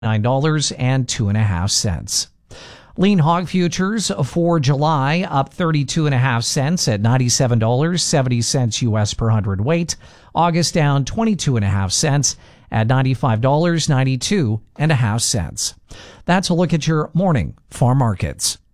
$9.02. Lean hog futures for July up 32.5 cents at $97.70 US per hundredweight. August down 22.5 cents at $95.92.5. That's a look at your morning farm markets.